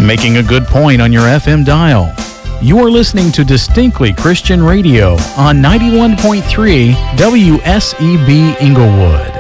Making a good point on your FM dial. You are listening to Distinctly Christian Radio on 91.3 WSEB Inglewood.